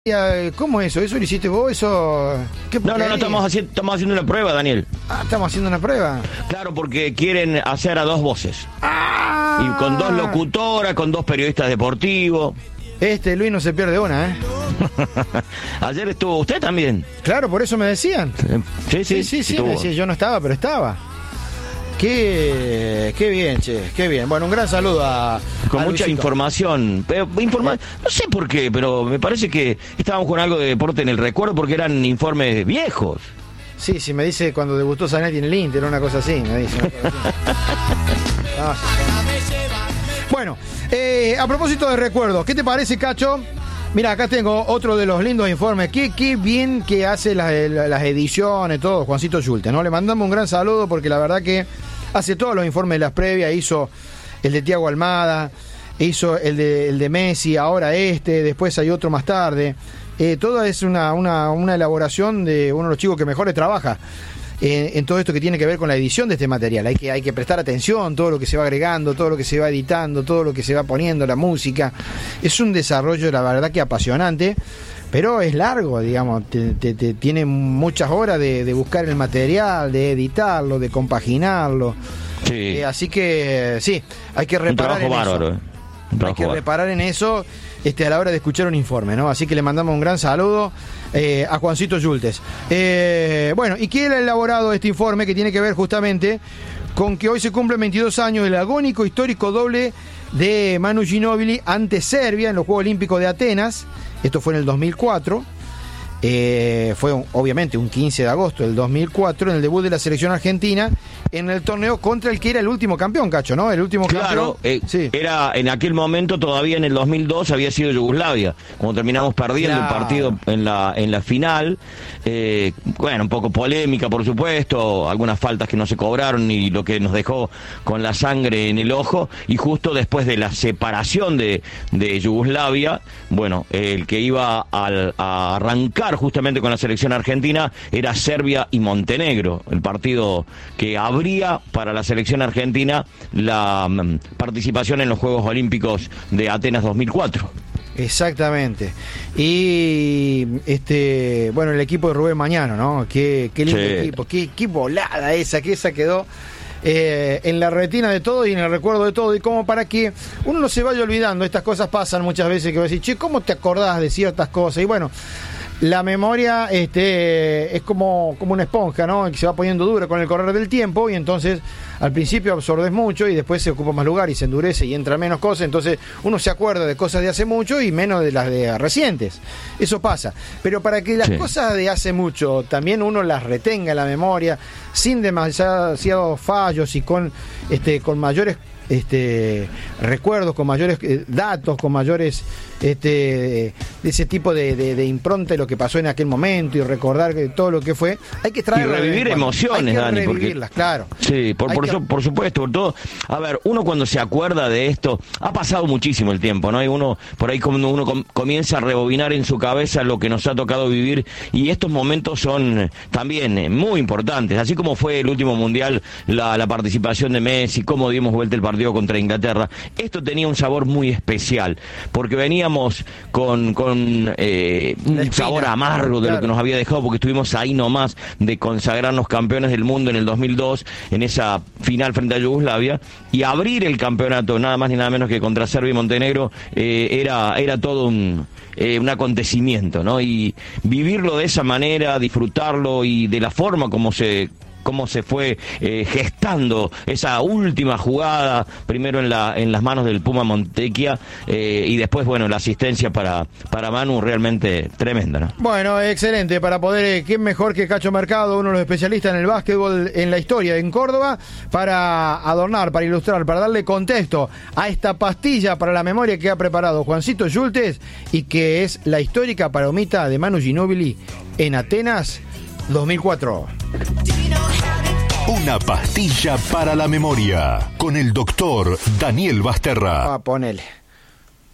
¿Cómo eso? ¿Eso lo hiciste vos? ¿Eso? No, estamos haciendo una prueba, Daniel. ¿Estamos haciendo una prueba? Claro, porque quieren hacer a dos voces. Y con dos locutoras, con dos periodistas deportivos. Luis no se pierde una, ¿eh? Ayer estuvo usted también. Claro, por eso me decían. Sí, me decían, yo no estaba, pero estaba. Qué bien, che, qué bien. Bueno, un gran saludo con a mucha Luisito. Información. No sé por qué, pero me parece que estábamos con algo de deporte en el recuerdo porque eran informes viejos. Sí, me dice cuando debutó Zanetti en el Inter, una cosa así, me dice. Bueno, a propósito de recuerdos, ¿qué te parece, Cacho? Mira, acá tengo otro de los lindos informes. Qué bien que hace las ediciones, todo, Juancito Schulte, ¿no? Le mandamos un gran saludo porque la verdad que hace todos los informes de las previas, hizo el de Thiago Almada, hizo el de Messi, ahora después hay otro más tarde. Todo es una elaboración de uno de los chicos que mejor trabaja en todo esto que tiene que ver con la edición de este material. Hay que prestar atención, todo lo que se va agregando, todo lo que se va editando, todo lo que se va poniendo, la música. Es un desarrollo, la verdad, que apasionante, pero es largo, digamos, tiene muchas horas de buscar el material, de editarlo, de compaginarlo. Sí. Así que sí, hay que reparar en eso. Hay que reparar en eso a la hora de escuchar un informe, ¿no? Así que le mandamos un gran saludo a Juancito Yultes. Bueno, ¿y quién ha elaborado este informe que tiene que ver justamente con que hoy se cumplen 22 años del agónico histórico doble de Manu Ginóbili ante Serbia en los Juegos Olímpicos de Atenas? Esto fue en el 2004. Fue obviamente un 15 de agosto del 2004 en el debut de la selección argentina en el torneo contra el que era el último campeón, Cacho, ¿no? El último campeón. Sí. Era en aquel momento, todavía en el 2002 había sido Yugoslavia, cuando terminamos perdiendo el partido en la final. Bueno, un poco polémica, por supuesto, algunas faltas que no se cobraron y lo que nos dejó con la sangre en el ojo. Y justo después de la separación de Yugoslavia, bueno, el que iba a arrancar justamente con la selección argentina era Serbia y Montenegro, el partido que abría para la selección argentina la participación en los Juegos Olímpicos de Atenas 2004. Exactamente. Y bueno, el equipo de Rubén Mañano, ¿no? Qué lindo equipo, qué volada esa quedó en la retina de todo y en el recuerdo de todo, y como para que uno no se vaya olvidando. Estas cosas pasan muchas veces que va a decir, che, ¿cómo te acordás de ciertas cosas? Y bueno, la memoria es como una esponja, ¿no? Que se va poniendo dura con el correr del tiempo, y entonces al principio absorbes mucho y después se ocupa más lugar y se endurece y entra menos cosas. Entonces uno se acuerda de cosas de hace mucho y menos de las de recientes. Eso pasa. Pero para que las cosas de hace mucho también uno las retenga en la memoria sin demasiados fallos y con mayores recuerdos, con mayores datos, con mayores de ese tipo de impronta de lo que pasó en aquel momento y recordar todo lo que fue. Hay que traer y revivir emociones, Dani, revivirlas, claro. Sí, por supuesto, por todo. A ver, uno cuando se acuerda de esto, ha pasado muchísimo el tiempo, ¿no? Y uno, por ahí cuando uno comienza a rebobinar en su cabeza lo que nos ha tocado vivir, y estos momentos son también muy importantes, así como fue el último mundial, la participación de Messi, cómo dimos vuelta el partido contra Inglaterra. Esto tenía un sabor muy especial, porque veníamos con un sabor amargo de lo que nos había dejado, porque estuvimos ahí nomás de consagrarnos campeones del mundo en el 2002, en esa final frente a Yugoslavia, y abrir el campeonato nada más ni nada menos que contra Serbia y Montenegro era todo un acontecimiento, ¿no? Y vivirlo de esa manera, disfrutarlo y de la forma como se fue gestando esa última jugada, primero en las manos del Puma Montecchia, y después, bueno, la asistencia para Manu, realmente tremenda, ¿no? Bueno, excelente, para poder, ¿quién mejor que Cacho Mercado, uno de los especialistas en el básquetbol en la historia en Córdoba, para adornar, para ilustrar, para darle contexto a esta pastilla para la memoria que ha preparado Juancito Yultes, y que es la histórica palomita de Manu Ginóbili en Atenas 2004. Una pastilla para la memoria con el doctor Daniel Basterra. Ponele.